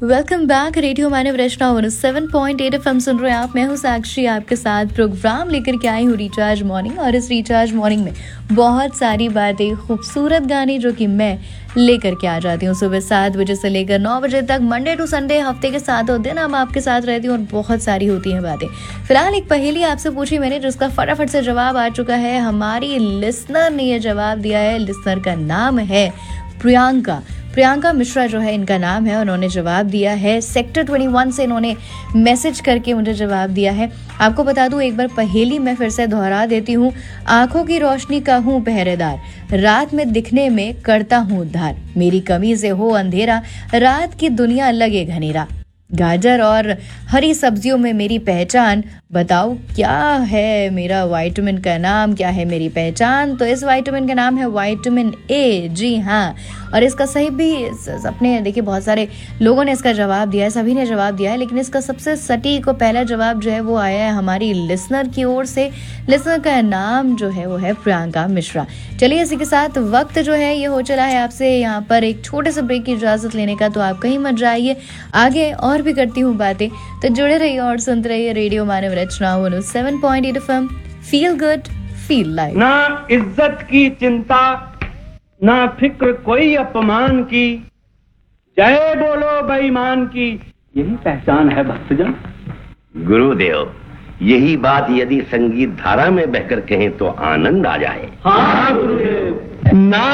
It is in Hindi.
Welcome back. रेडियो मानव रचना 7.8 FM सुन रहे हैं आप। मैं हूं साक्षी, आपके साथ प्रोग्राम लेकर के आई हूं रिचार्ज मॉर्निंग। और इस रिचार्ज मॉर्निंग में बहुत सारी बातें, खूबसूरत गाने जो कि मैं लेकर के आ जाती हूँ सुबह 7 बजे से लेकर 9 बजे तक, मंडे टू संडे, हफ्ते के 7 दिन हम आपके साथ रहती हूँ और बहुत सारी होती हैं बातें। फिलहाल एक पहेली आपसे पूछी मैंने, जिसका फटाफट से जवाब आ चुका है। हमारी लिसनर ने यह जवाब दिया है। लिसनर का नाम है प्रियंका मिश्रा जो है इनका नाम है। उन्होंने जवाब दिया है सेक्टर 21 से, इन्होंने मैसेज करके मुझे जवाब दिया है। आपको बता दूं, एक बार पहेली मैं फिर से दोहरा देती हूँ। आंखों की रोशनी का हूँ पहरेदार, रात में दिखने में करता हूँ उद्धार, मेरी कमी से हो अंधेरा, रात की दुनिया लगे घनेरा, गाजर और हरी सब्जियों में मेरी पहचान, बताओ क्या है मेरा विटामिन का नाम, क्या है मेरी पहचान। तो इस विटामिन का नाम है विटामिन ए। जी हाँ, और इसका सही भी अपने देखिए बहुत सारे लोगों ने इसका जवाब दिया है, सभी ने जवाब दिया है, लेकिन इसका सबसे सटीक और पहला जवाब जो है वो आया है हमारी लिसनर की ओर से। लिसनर का नाम जो है वो है प्रियंका मिश्रा। चलिए, इसी के साथ वक्त जो है ये हो चला है आपसे यहाँ पर एक छोटे से ब्रेक की इजाजत लेने का, तो आप कहीं मत जाइए, आगे और भी करती हूँ बातें। तो जुड़े रहिए और सुनते रहिए रेडियो मानव रचना 7.8 FM। Feel good, feel live. ना इज्जत की चिंता, ना फिक्र कोई अपमान की, जय बोलो बेईमान की, यही पहचान है भक्तजन। गुरुदेव, यही बात यदि संगीत धारा में बहकर कहें तो आनंद आ जाए। हाँ गुरुदेव। ना